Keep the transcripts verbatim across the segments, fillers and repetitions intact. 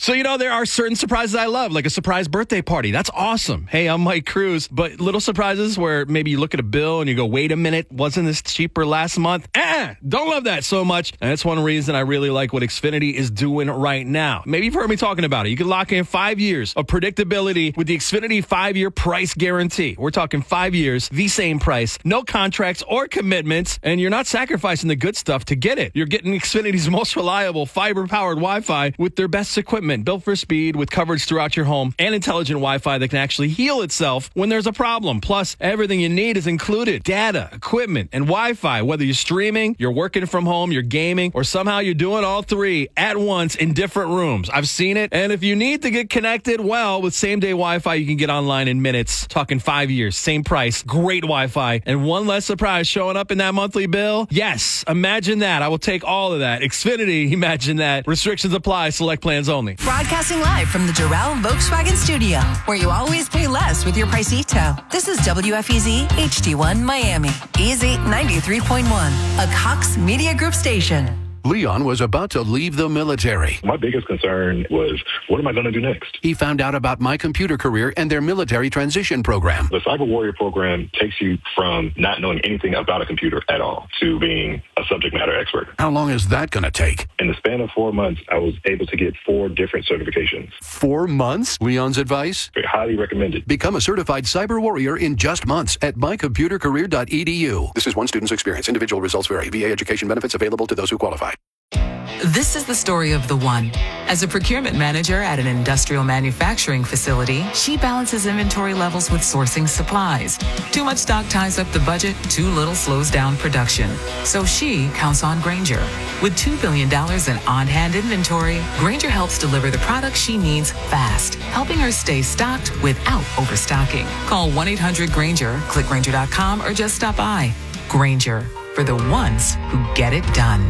So, you know, there are certain surprises I love, like a surprise birthday party. That's awesome. Hey, I'm Mike Cruz. But little surprises where maybe you look at a bill and you go, wait a minute, wasn't this cheaper last month? Eh, don't love that so much. And that's one reason I really like what Xfinity is doing right now. Maybe you've heard me talking about it. You can lock in five years of predictability with the Xfinity five-year price guarantee. We're talking five years, the same price, no contracts or commitments, and you're not sacrificing the good stuff to get it. You're getting Xfinity's most reliable fiber-powered Wi-Fi with their best equipment, built for speed with coverage throughout your home and intelligent Wi-Fi that can actually heal itself when there's a problem. Plus, everything you need is included. Data, equipment, and Wi-Fi. Whether you're streaming, you're working from home, you're gaming, or somehow you're doing all three at once in different rooms. I've seen it. And if you need to get connected, well, with same-day Wi-Fi, you can get online in minutes. Talking five years, same price, great Wi-Fi, and one less surprise showing up in that monthly bill. Yes, imagine that. I will take all of that. Xfinity, imagine that. Restrictions apply. Select plans only. Broadcasting live from the Doral Volkswagen Studio, where you always pay less with your Pricito. This is W F E Z H D one Miami. E Z ninety-three point one, a Cox Media Group station. Leon was about to leave the military. My biggest concern was, what am I going to do next? He found out about My Computer Career and their military transition program. The Cyber Warrior program takes you from not knowing anything about a computer at all to being a subject matter expert. How long is that going to take? In the span of four months, I was able to get four different certifications. Four months? Leon's advice? Highly recommended. Become a certified Cyber Warrior in just months at my computer career dot e d u. This is one student's experience. Individual results vary. V A education benefits available to those who qualify. This is the story of the one. As a procurement manager at an industrial manufacturing facility, she balances inventory levels with sourcing supplies. Too much stock ties up the budget, too little slows down production. So she counts on Grainger. With two billion dollars in on-hand inventory, Grainger helps deliver the products she needs fast, helping her stay stocked without overstocking. Call one eight hundred Grainger, click Grainger dot com, or just stop by. Grainger, for the ones who get it done.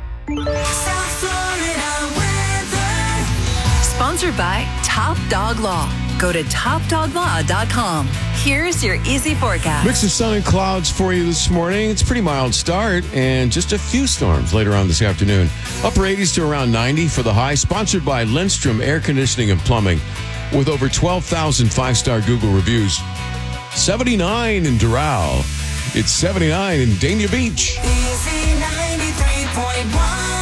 South Florida weather. Sponsored by Top Dog Law. Go to top dog law dot com. Here's your easy forecast. Mix of sun and clouds for you this morning. It's a pretty mild start and just a few storms later on this afternoon. Upper eighties to around ninety for the high. Sponsored by Lindstrom Air Conditioning and Plumbing with over twelve thousand five-star Google reviews. seventy-nine in Doral. It's seventy-nine in Dania Beach. Easy ninety-three point one.